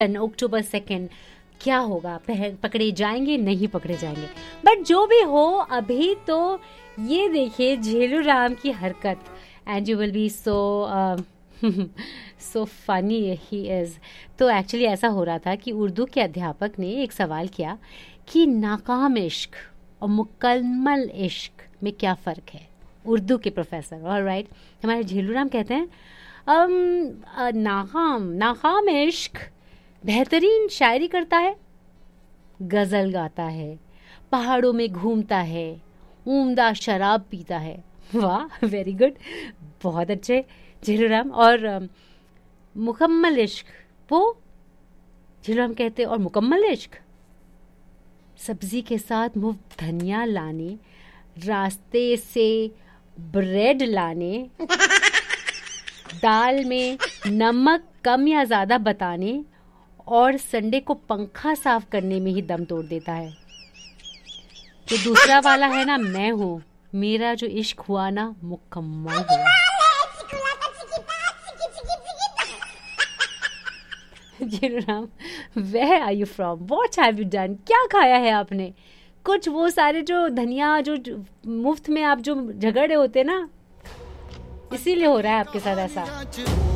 अक्टूबर 2 क्या होगा, पकड़े जाएंगे नहीं पकड़े जाएंगे, बट जो भी हो अभी तो ये देखिए झेलू राम की हरकत, and you will be so so funny he is. तो एक्चुअली ऐसा हो रहा था कि उर्दू के अध्यापक ने एक सवाल किया कि नाकाम इश्क और मुकम्मल इश्क में क्या फ़र्क है, उर्दू के प्रोफेसर। ऑलराइट, हमारे झेलू राम कहते हैं नाकाम इश्क बेहतरीन शायरी करता है, गज़ल गाता है, पहाड़ों में घूमता है, उम्दा शराब पीता है। वाह, वेरी गुड, बहुत अच्छे झेलू राम। और मुकम्मल इश्क, वो झेलू राम कहते हैं, और मुकम्मल इश्क सब्जी के साथ मुफ्त धनिया लाने, रास्ते से ब्रेड लाने, दाल में नमक कम या ज़्यादा बताने, और संडे को पंखा साफ करने में ही दम तोड़ देता है। जो दूसरा वाला है ना, मैं हूँ, मेरा जो इश्क हुआ ना मुकम्मल हुआ। झेलू Ram, where are you from, what have you done, क्या खाया है आपने? कुछ वो सारे जो धनिया जो मुफ्त में आप जो झगड़े होते ना, इसीलिए हो रहा है आपके साथ ऐसा।